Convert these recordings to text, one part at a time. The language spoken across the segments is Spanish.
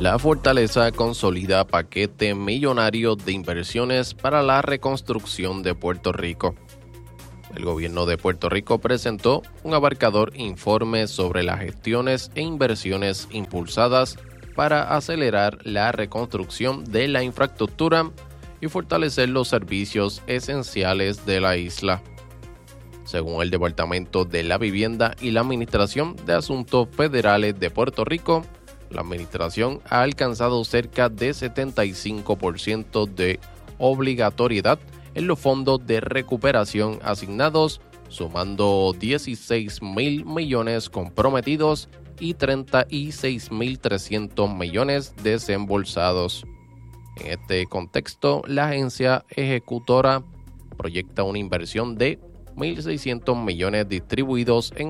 La Fortaleza consolida paquete millonario de inversiones para la reconstrucción de Puerto Rico. El gobierno de Puerto Rico presentó un abarcador informe sobre las gestiones e inversiones impulsadas para acelerar la reconstrucción de la infraestructura y fortalecer los servicios esenciales de la isla. Según el Departamento de la Vivienda y la Administración de Asuntos Federales de Puerto Rico, la administración ha alcanzado cerca de 75% de obligatoriedad en los fondos de recuperación asignados, sumando 16,000 millones comprometidos y 36,300 millones desembolsados. En este contexto, la agencia ejecutora proyecta una inversión de 1,600 millones distribuidos en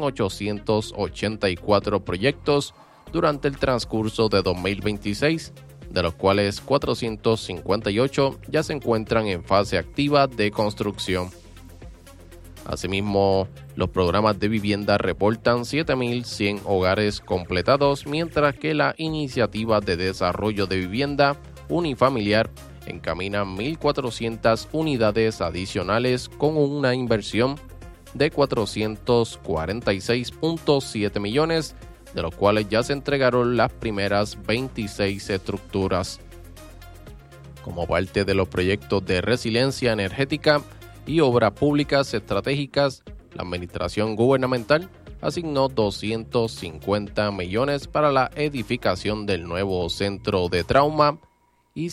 884 proyectos durante el transcurso de 2026, de los cuales 458 ya se encuentran en fase activa de construcción. Asimismo, los programas de vivienda reportan 7,100 hogares completados, mientras que la iniciativa de desarrollo de vivienda unifamiliar encamina 1,400 unidades adicionales con una inversión de 446,7 millones, de los cuales ya se entregaron las primeras 26 estructuras. Como parte de los proyectos de resiliencia energética y obras públicas estratégicas, la administración gubernamental asignó 250 millones para la edificación del nuevo centro de trauma y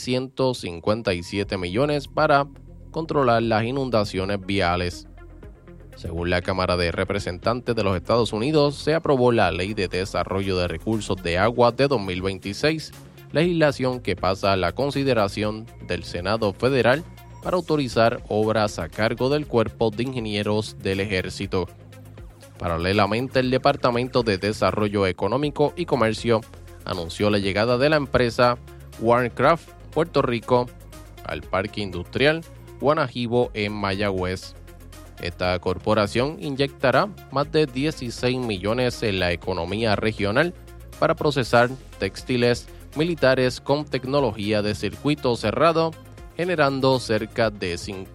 157 millones para controlar las inundaciones viales. Según la Cámara de Representantes de los Estados Unidos, se aprobó la Ley de Desarrollo de Recursos de Agua de 2026, legislación que pasa a la consideración del Senado Federal para autorizar obras a cargo del Cuerpo de Ingenieros del Ejército. Paralelamente, el Departamento de Desarrollo Económico y Comercio anunció la llegada de la empresa Warncraft Puerto Rico al Parque Industrial Guanajibo en Mayagüez. Esta corporación inyectará más de 16 millones en la economía regional para procesar textiles militares con tecnología de circuito cerrado, generando cerca de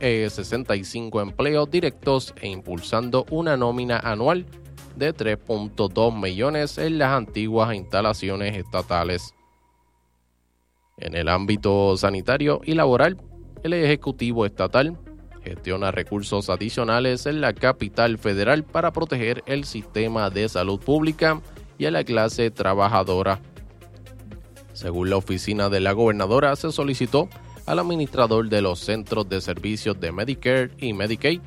65 empleos directos e impulsando una nómina anual de 3.2 millones en las antiguas instalaciones estatales. En el ámbito sanitario y laboral, el Ejecutivo Estatal gestiona recursos adicionales en la capital federal para proteger el sistema de salud pública y a la clase trabajadora. Según la oficina de la gobernadora, se solicitó al administrador de los centros de servicios de Medicare y Medicaid,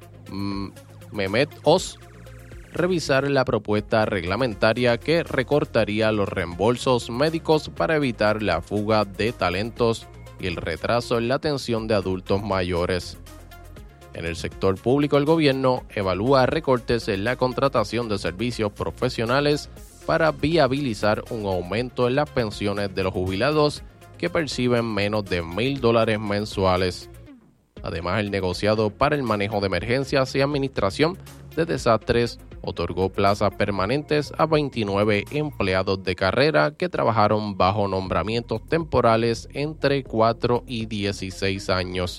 Mehmet Oz, revisar la propuesta reglamentaria que recortaría los reembolsos médicos para evitar la fuga de talentos y el retraso en la atención de adultos mayores. En el sector público, el gobierno evalúa recortes en la contratación de servicios profesionales para viabilizar un aumento en las pensiones de los jubilados que perciben menos de $1,000 mensuales. Además, el negociado para el manejo de emergencias y administración de desastres otorgó plazas permanentes a 29 empleados de carrera que trabajaron bajo nombramientos temporales entre 4 y 16 años.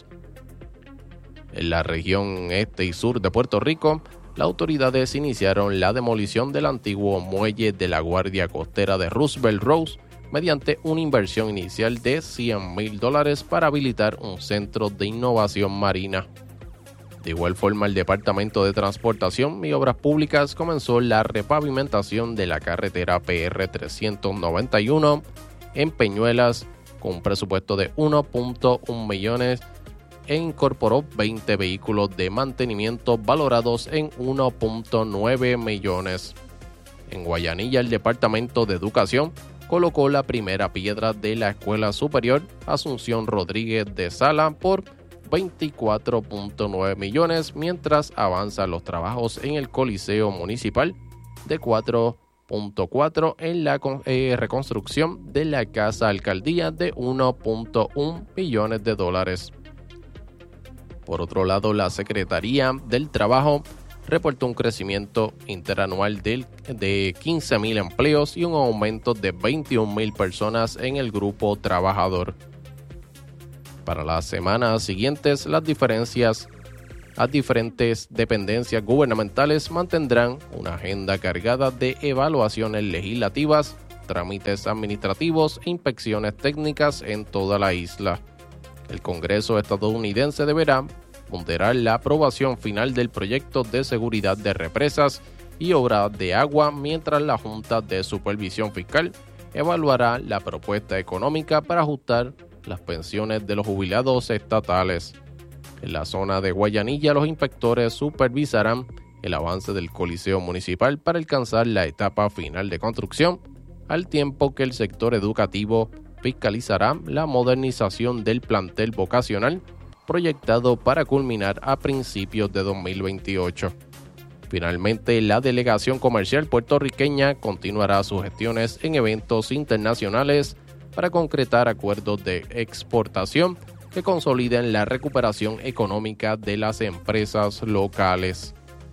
En la región este y sur de Puerto Rico, las autoridades iniciaron la demolición del antiguo muelle de la Guardia Costera de Roosevelt Roads mediante una inversión inicial de $100,000 para habilitar un centro de innovación marina. De igual forma, el Departamento de Transportación y Obras Públicas comenzó la repavimentación de la carretera PR 391 en Peñuelas con un presupuesto de 1.1 millones e incorporó 20 vehículos de mantenimiento valorados en 1.9 millones. En Guayanilla, el Departamento de Educación colocó la primera piedra de la Escuela Superior Asunción Rodríguez de Sala por 24.9 millones, mientras avanzan los trabajos en el Coliseo Municipal de 4.4 en la reconstrucción de la Casa Alcaldía de 1.1 millones de dólares. Por otro lado, la Secretaría del Trabajo reportó un crecimiento interanual de 15.000 empleos y un aumento de 21.000 personas en el grupo trabajador. Para las semanas siguientes, las diferentes dependencias gubernamentales mantendrán una agenda cargada de evaluaciones legislativas, trámites administrativos e inspecciones técnicas en toda la isla. El Congreso estadounidense deberá ponderar la aprobación final del proyecto de seguridad de represas y obras de agua, mientras la Junta de Supervisión Fiscal evaluará la propuesta económica para ajustar las pensiones de los jubilados estatales. En la zona de Guayanilla, los inspectores supervisarán el avance del Coliseo Municipal para alcanzar la etapa final de construcción, al tiempo que el sector educativo fiscalizará la modernización del plantel vocacional proyectado para culminar a principios de 2028. Finalmente, la delegación comercial puertorriqueña continuará sus gestiones en eventos internacionales para concretar acuerdos de exportación que consoliden la recuperación económica de las empresas locales.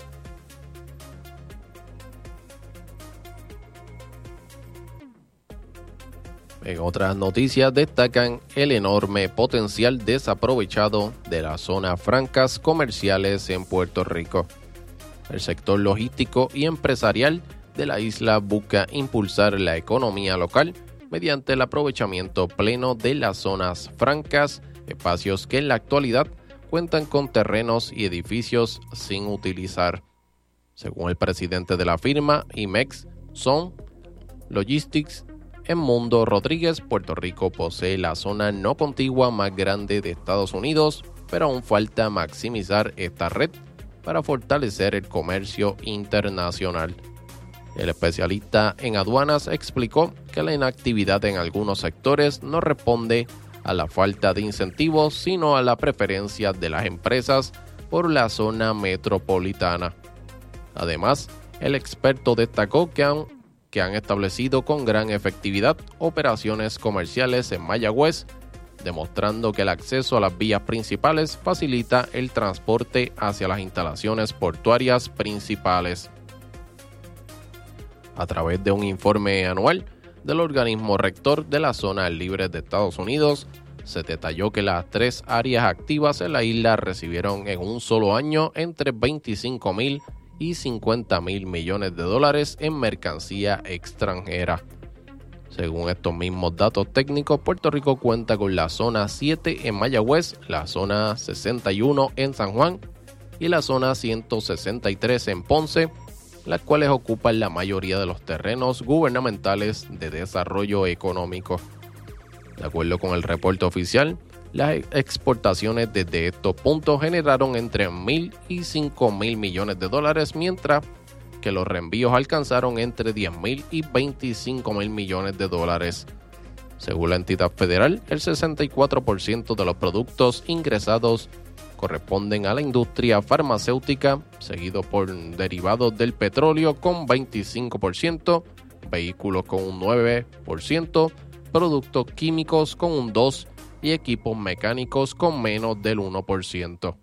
En otras noticias destacan el enorme potencial desaprovechado de las zonas francas comerciales en Puerto Rico. El sector logístico y empresarial de la isla busca impulsar la economía local mediante el aprovechamiento pleno de las zonas francas, espacios que en la actualidad cuentan con terrenos y edificios sin utilizar. Según el presidente de la firma, IMEX Zone Logistics, Edmundo Rodríguez, Puerto Rico posee la zona no contigua más grande de Estados Unidos, pero aún falta maximizar esta red para fortalecer el comercio internacional. El especialista en aduanas explicó que la inactividad en algunos sectores no responde a la falta de incentivos, sino a la preferencia de las empresas por la zona metropolitana. Además, el experto destacó que han establecido con gran efectividad operaciones comerciales en Mayagüez, demostrando que el acceso a las vías principales facilita el transporte hacia las instalaciones portuarias principales. A través de un informe anual del organismo rector de las zonas libres de Estados Unidos, se detalló que las 3 áreas activas en la isla recibieron en un solo año entre 25.000 y 50.000 millones de dólares en mercancía extranjera. Según estos mismos datos técnicos, Puerto Rico cuenta con la zona 7 en Mayagüez, la zona 61 en San Juan y la zona 163 en Ponce, las cuales ocupan la mayoría de los terrenos gubernamentales de desarrollo económico. De acuerdo con el reporte oficial, las exportaciones desde estos puntos generaron entre 1.000 y 5.000 millones de dólares, mientras que los reenvíos alcanzaron entre 10.000 y 25.000 millones de dólares. Según la entidad federal, el 64% de los productos ingresados corresponden a la industria farmacéutica, seguido por derivados del petróleo con 25%, vehículos con un 9%, productos químicos con un 2% y equipos mecánicos con menos del 1%.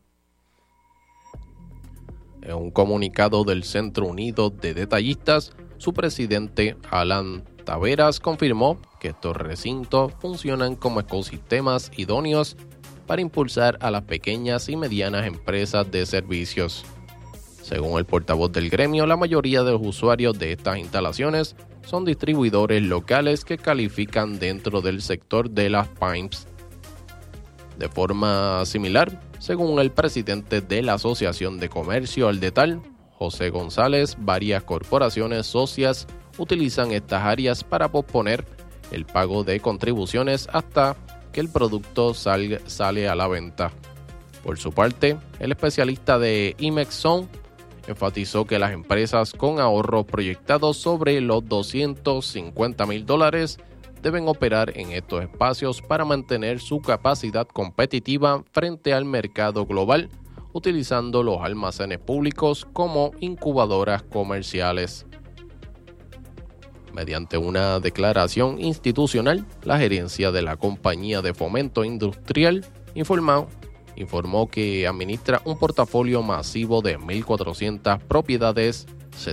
En un comunicado del Centro Unido de Detallistas, su presidente Alan Taveras confirmó que estos recintos funcionan como ecosistemas idóneos para impulsar a las pequeñas y medianas empresas de servicios. Según el portavoz del gremio, la mayoría de los usuarios de estas instalaciones son distribuidores locales que califican dentro del sector de las PIMEs. De forma similar, según el presidente de la Asociación de Comercio al Detal, José González, varias corporaciones socias utilizan estas áreas para posponer el pago de contribuciones hasta que el producto sale a la venta. Por su parte, el especialista de IMEX Zone enfatizó que las empresas con ahorros proyectados sobre los $250,000 deben operar en estos espacios para mantener su capacidad competitiva frente al mercado global, utilizando los almacenes públicos como incubadoras comerciales. Mediante una declaración institucional, la gerencia de la Compañía de Fomento Industrial informó informó que administra un portafolio masivo de 1.400 propiedades,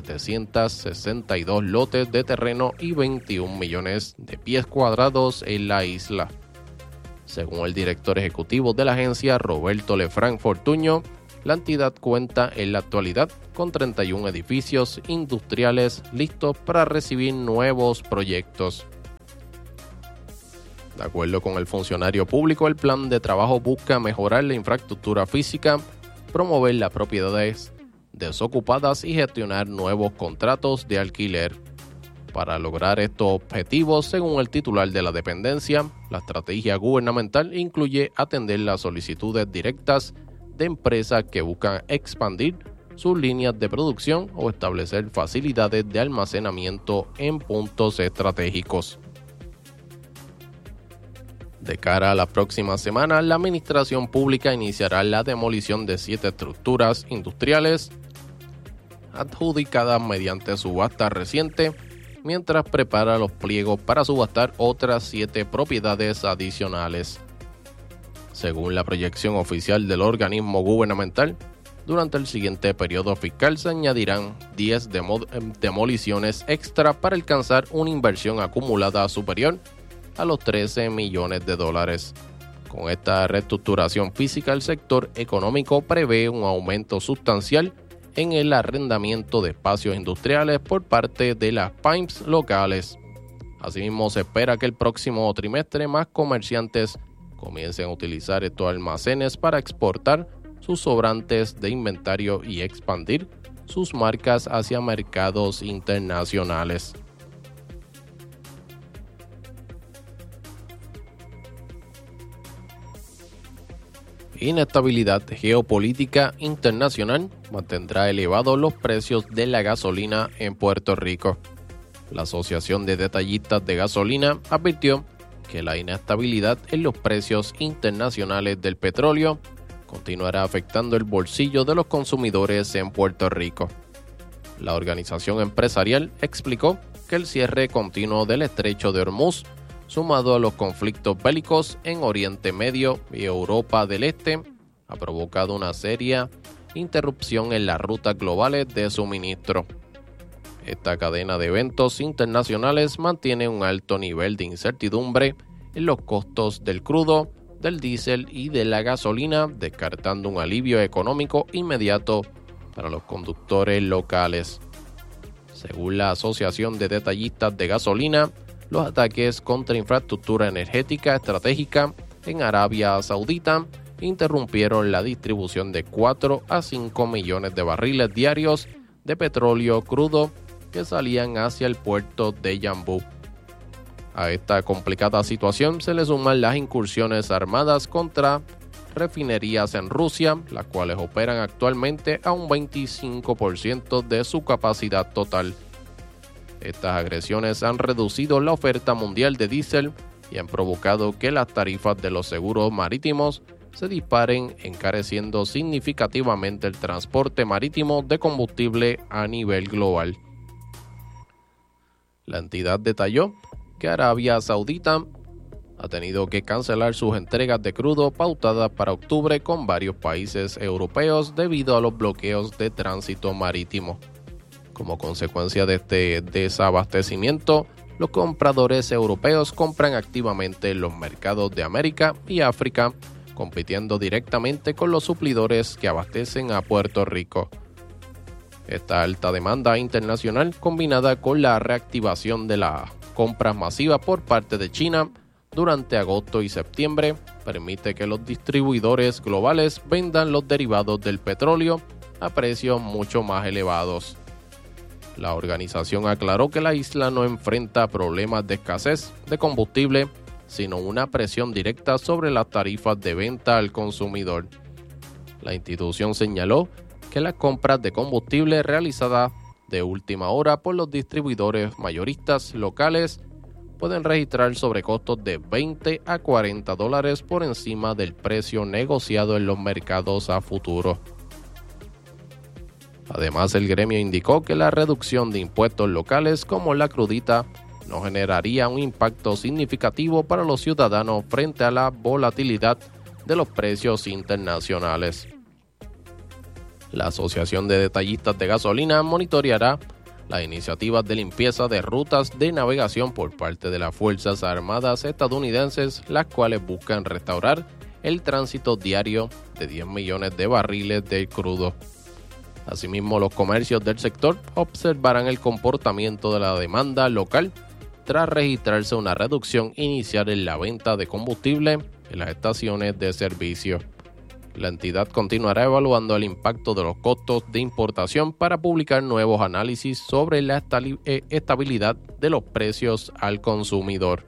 762 lotes de terreno y 21 millones de pies cuadrados en la isla. Según el director ejecutivo de la agencia, Roberto Lefranc Fortuño, la entidad cuenta en la actualidad con 31 edificios industriales listos para recibir nuevos proyectos. De acuerdo con el funcionario público, el plan de trabajo busca mejorar la infraestructura física, promover las propiedades desocupadas y gestionar nuevos contratos de alquiler. Para lograr estos objetivos, según el titular de la dependencia, la estrategia gubernamental incluye atender las solicitudes directas de empresas que buscan expandir sus líneas de producción o establecer facilidades de almacenamiento en puntos estratégicos. De cara a la próxima semana, la administración pública iniciará la demolición de 7 estructuras industriales adjudicadas mediante subasta reciente, mientras prepara los pliegos para subastar otras 7 propiedades adicionales. Según la proyección oficial del organismo gubernamental, durante el siguiente periodo fiscal se añadirán 10 demoliciones extra para alcanzar una inversión acumulada superior a los 13 millones de dólares. Con esta reestructuración física, el sector económico prevé un aumento sustancial en el arrendamiento de espacios industriales por parte de las PYMEs locales. Asimismo, se espera que el próximo trimestre más comerciantes comiencen a utilizar estos almacenes para exportar sus sobrantes de inventario y expandir sus marcas hacia mercados internacionales. Inestabilidad geopolítica internacional mantendrá elevados los precios de la gasolina en Puerto Rico. La Asociación de Detallistas de Gasolina advirtió que la inestabilidad en los precios internacionales del petróleo continuará afectando el bolsillo de los consumidores en Puerto Rico. La organización empresarial explicó que el cierre continuo del Estrecho de Hormuz, sumado a los conflictos bélicos en Oriente Medio y Europa del Este, ha provocado una seria interrupción en las rutas globales de suministro. Esta cadena de eventos internacionales mantiene un alto nivel de incertidumbre en los costos del crudo, del diésel y de la gasolina, descartando un alivio económico inmediato para los conductores locales. Según la Asociación de Detallistas de Gasolina, los ataques contra infraestructura energética estratégica en Arabia Saudita interrumpieron la distribución de 4 a 5 millones de barriles diarios de petróleo crudo que salían hacia el puerto de Yanbu. A esta complicada situación se le suman las incursiones armadas contra refinerías en Rusia, las cuales operan actualmente a un 25% de su capacidad total. Estas agresiones han reducido la oferta mundial de diésel y han provocado que las tarifas de los seguros marítimos se disparen, encareciendo significativamente el transporte marítimo de combustible a nivel global. La entidad detalló que Arabia Saudita ha tenido que cancelar sus entregas de crudo pautadas para octubre con varios países europeos debido a los bloqueos de tránsito marítimo. Como consecuencia de este desabastecimiento, los compradores europeos compran activamente en los mercados de América y África, compitiendo directamente con los suplidores que abastecen a Puerto Rico. Esta alta demanda internacional, combinada con la reactivación de las compras masivas por parte de China durante agosto y septiembre, permite que los distribuidores globales vendan los derivados del petróleo a precios mucho más elevados. La organización aclaró que la isla no enfrenta problemas de escasez de combustible, sino una presión directa sobre las tarifas de venta al consumidor. La institución señaló que las compras de combustible realizadas de última hora por los distribuidores mayoristas locales pueden registrar sobrecostos de $20 a $40 por encima del precio negociado en los mercados a futuro. Además, el gremio indicó que la reducción de impuestos locales como la crudita no generaría un impacto significativo para los ciudadanos frente a la volatilidad de los precios internacionales. La Asociación de Detallistas de Gasolina monitoreará las iniciativas de limpieza de rutas de navegación por parte de las Fuerzas Armadas estadounidenses, las cuales buscan restaurar el tránsito diario de 10 millones de barriles de crudo. Asimismo, los comercios del sector observarán el comportamiento de la demanda local tras registrarse una reducción inicial en la venta de combustible en las estaciones de servicio. La entidad continuará evaluando el impacto de los costos de importación para publicar nuevos análisis sobre la estabilidad de los precios al consumidor.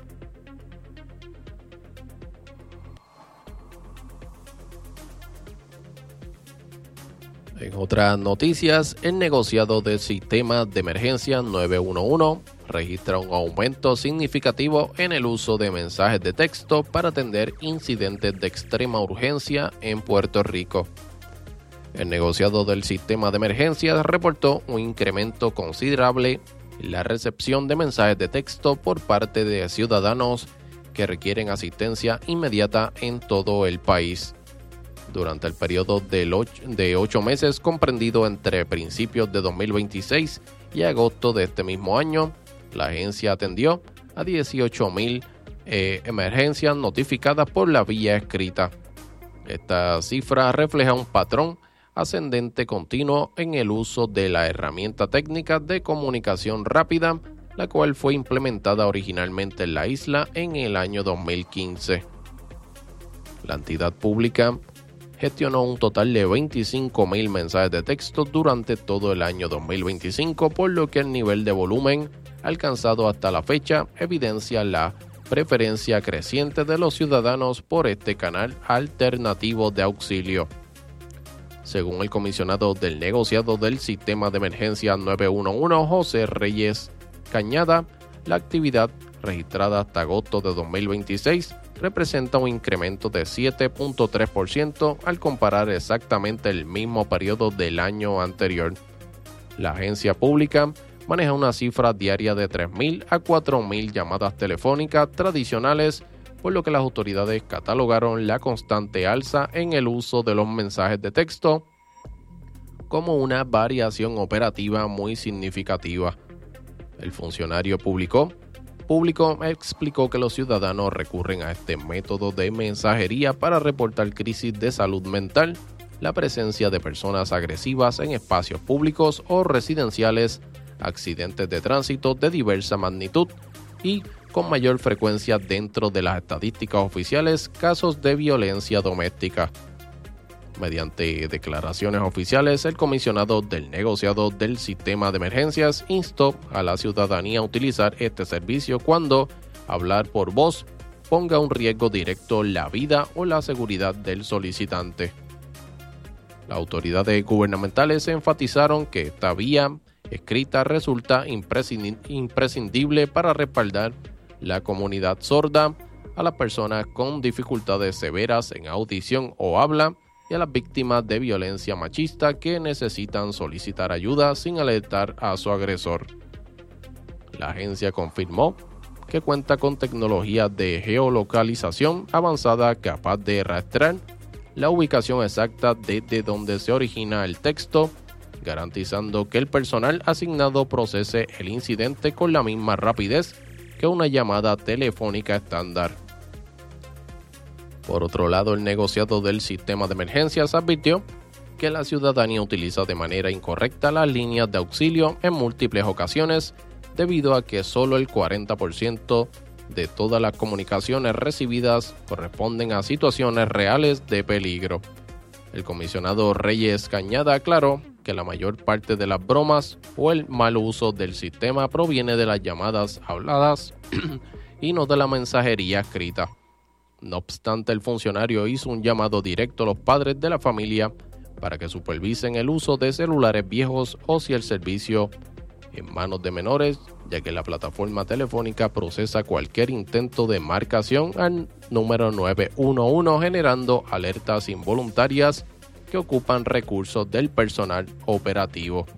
En otras noticias, el negociado del sistema de emergencia 911 registra un aumento significativo en el uso de mensajes de texto para atender incidentes de extrema urgencia en Puerto Rico. El negociado del sistema de emergencias reportó un incremento considerable en la recepción de mensajes de texto por parte de ciudadanos que requieren asistencia inmediata en todo el país. Durante el periodo de 8 meses comprendido entre principios de 2026 y agosto de este mismo año, la agencia atendió a 18,000 emergencias notificadas por la vía escrita. Esta cifra refleja un patrón ascendente continuo en el uso de la herramienta técnica de comunicación rápida, la cual fue implementada originalmente en la isla en el año 2015. La entidad pública gestionó un total de 25,000 mensajes de texto durante todo el año 2025, por lo que el nivel de volumen alcanzado hasta la fecha evidencia la preferencia creciente de los ciudadanos por este canal alternativo de auxilio. Según el comisionado del negociado del sistema de emergencia 911, José Reyes Cañada, la actividad registrada hasta agosto de 2026 representa un incremento de 7.3% al comparar exactamente el mismo periodo del año anterior. La agencia pública maneja una cifra diaria de 3,000 a 4,000 llamadas telefónicas tradicionales, por lo que las autoridades catalogaron la constante alza en el uso de los mensajes de texto como una variación operativa muy significativa. El funcionario público explicó que los ciudadanos recurren a este método de mensajería para reportar crisis de salud mental, la presencia de personas agresivas en espacios públicos o residenciales, accidentes de tránsito de diversa magnitud y, con mayor frecuencia dentro de las estadísticas oficiales, casos de violencia doméstica. Mediante declaraciones oficiales, el comisionado del negociado del sistema de emergencias instó a la ciudadanía a utilizar este servicio cuando hablar por voz ponga en riesgo directo la vida o la seguridad del solicitante. Las autoridades gubernamentales enfatizaron que esta vía escrita resulta imprescindible para respaldar la comunidad sorda, a las personas con dificultades severas en audición o habla, y a las víctimas de violencia machista que necesitan solicitar ayuda sin alertar a su agresor. La agencia confirmó que cuenta con tecnología de geolocalización avanzada capaz de rastrear la ubicación exacta desde donde se origina el texto, garantizando que el personal asignado procese el incidente con la misma rapidez que una llamada telefónica estándar. Por otro lado, el negociado del sistema de emergencias advirtió que la ciudadanía utiliza de manera incorrecta las líneas de auxilio en múltiples ocasiones, debido a que solo el 40% de todas las comunicaciones recibidas corresponden a situaciones reales de peligro. El comisionado Reyes Cañada aclaró que la mayor parte de las bromas o el mal uso del sistema proviene de las llamadas habladas y no de la mensajería escrita. No obstante, el funcionario hizo un llamado directo a los padres de la familia para que supervisen el uso de celulares viejos o si el servicio en manos de menores, ya que la plataforma telefónica procesa cualquier intento de marcación al número 911, generando alertas involuntarias que ocupan recursos del personal operativo.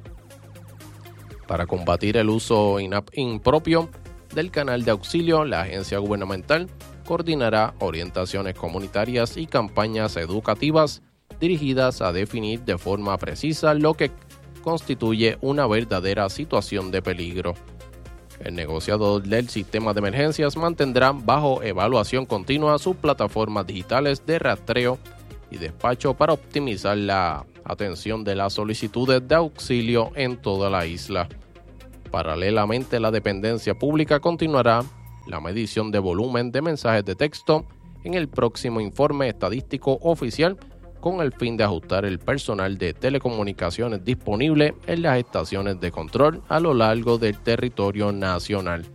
Para combatir el uso impropio del canal de auxilio, la agencia gubernamental coordinará orientaciones comunitarias y campañas educativas dirigidas a definir de forma precisa lo que constituye una verdadera situación de peligro. El negociador del sistema de emergencias mantendrá bajo evaluación continua sus plataformas digitales de rastreo y despacho para optimizar la atención de las solicitudes de auxilio en toda la isla. Paralelamente, la dependencia pública continuará la medición de volumen de mensajes de texto en el próximo informe estadístico oficial con el fin de ajustar el personal de telecomunicaciones disponible en las estaciones de control a lo largo del territorio nacional.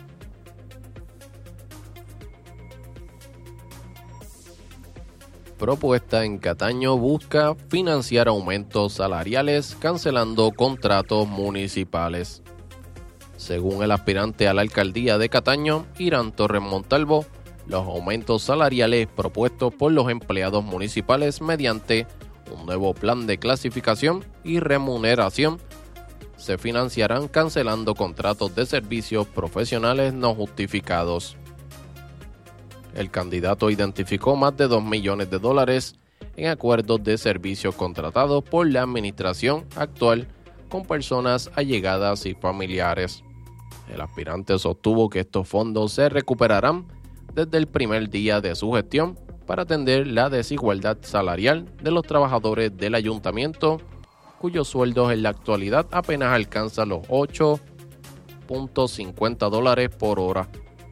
Propuesta en Cataño busca financiar aumentos salariales cancelando contratos municipales. Según el aspirante a la alcaldía de Cataño, Irán Torres Montalvo, los aumentos salariales propuestos por los empleados municipales mediante un nuevo plan de clasificación y remuneración se financiarán cancelando contratos de servicios profesionales no justificados. El candidato identificó más de $2 millones en acuerdos de servicios contratados por la administración actual con personas allegadas y familiares. El aspirante sostuvo que estos fondos se recuperarán desde el primer día de su gestión para atender la desigualdad salarial de los trabajadores del ayuntamiento, cuyos sueldos en la actualidad apenas alcanzan los $8.50 por hora.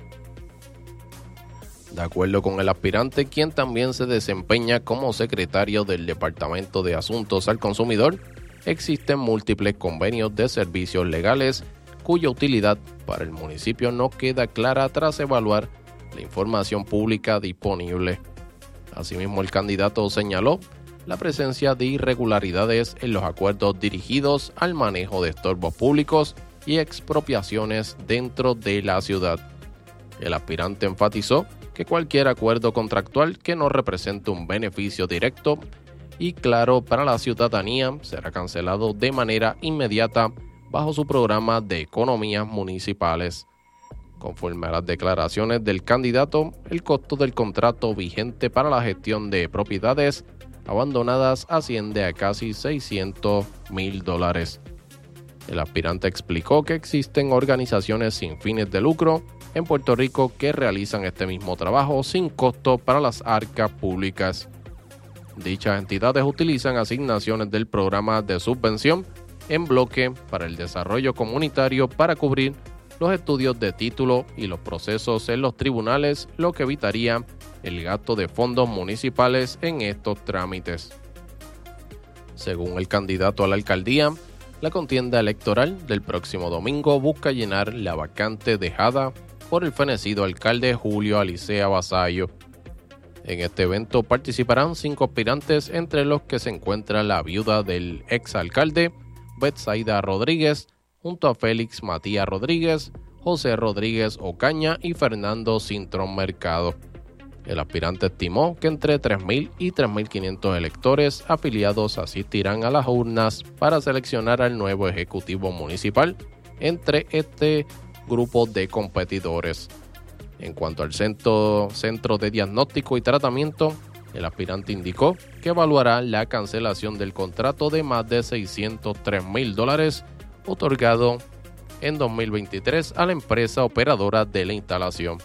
De acuerdo con el aspirante, quien también se desempeña como secretario del Departamento de Asuntos al Consumidor, existen múltiples convenios de servicios legales cuya utilidad para el municipio no queda clara tras evaluar la información pública disponible. Asimismo, el candidato señaló la presencia de irregularidades en los acuerdos dirigidos al manejo de estorbos públicos y expropiaciones dentro de la ciudad. El aspirante enfatizó que cualquier acuerdo contractual que no represente un beneficio directo y claro para la ciudadanía será cancelado de manera inmediata bajo su programa de economías municipales. Conforme a las declaraciones del candidato, el costo del contrato vigente para la gestión de propiedades abandonadas asciende a casi $600,000. El aspirante explicó que existen organizaciones sin fines de lucro en Puerto Rico que realizan este mismo trabajo sin costo para las arcas públicas. Dichas entidades utilizan asignaciones del programa de subvención en bloque para el desarrollo comunitario para cubrir los estudios de título y los procesos en los tribunales, lo que evitaría el gasto de fondos municipales en estos trámites. Según el candidato a la alcaldía, la contienda electoral del próximo domingo busca llenar la vacante dejada por el fenecido alcalde Julio Alicea Vasallo. En este evento participarán 5 aspirantes, entre los que se encuentra la viuda del exalcalde, Betsaida Rodríguez, junto a Félix Matías Rodríguez, José Rodríguez Ocaña y Fernando Cintrón Mercado. El aspirante estimó que entre 3,000 y 3,500 electores afiliados asistirán a las urnas para seleccionar al nuevo ejecutivo municipal entre este grupo de competidores. En cuanto al centro de diagnóstico y tratamiento, el aspirante indicó que evaluará la cancelación del contrato de más de $603,000 otorgado en 2023 a la empresa operadora de la instalación.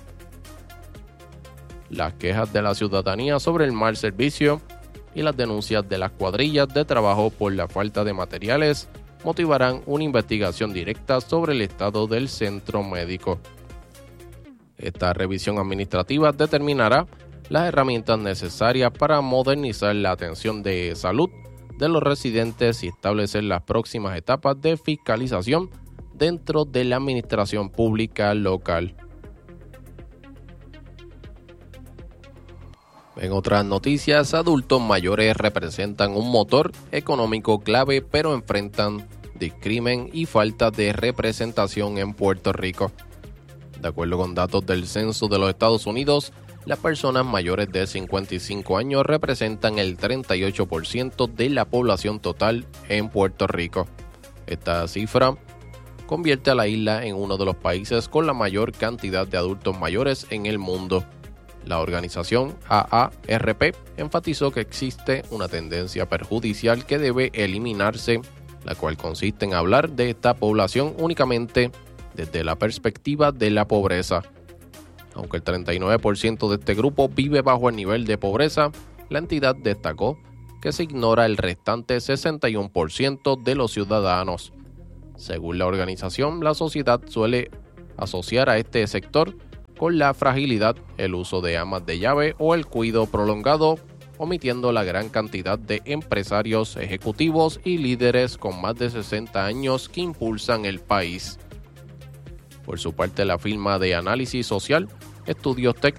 Las quejas de la ciudadanía sobre el mal servicio y las denuncias de las cuadrillas de trabajo por la falta de materiales motivarán una investigación directa sobre el estado del centro médico. Esta revisión administrativa determinará las herramientas necesarias para modernizar la atención de salud de los residentes y establecer las próximas etapas de fiscalización dentro de la administración pública local. En otras noticias, adultos mayores representan un motor económico clave, pero enfrentan discrimen y falta de representación en Puerto Rico. De acuerdo con datos del Censo de los Estados Unidos, las personas mayores de 55 años representan el 38% de la población total en Puerto Rico. Esta cifra convierte a la isla en uno de los países con la mayor cantidad de adultos mayores en el mundo. La organización AARP enfatizó que existe una tendencia perjudicial que debe eliminarse, la cual consiste en hablar de esta población únicamente desde la perspectiva de la pobreza. Aunque el 39% de este grupo vive bajo el nivel de pobreza, la entidad destacó que se ignora el restante 61% de los ciudadanos. Según la organización, la sociedad suele asociar a este sector con la fragilidad, el uso de amas de llave o el cuidado prolongado, omitiendo la gran cantidad de empresarios, ejecutivos y líderes con más de 60 años que impulsan el país. Por su parte, la firma de análisis social, estudios técnicos